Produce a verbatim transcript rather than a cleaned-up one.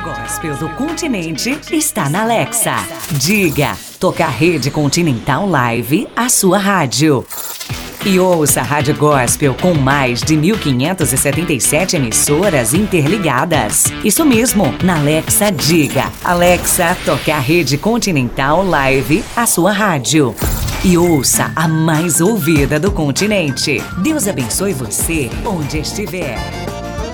gospel do continente está na Alexa. Diga, toca a Rede Continental Live, a sua rádio. E ouça a Rádio Gospel com mais de mil quinhentas e setenta e sete emissoras interligadas. Isso mesmo, na Alexa Diga. Alexa, toque a Rede Continental Live, a sua rádio. E ouça a mais ouvida do continente. Deus abençoe você onde estiver.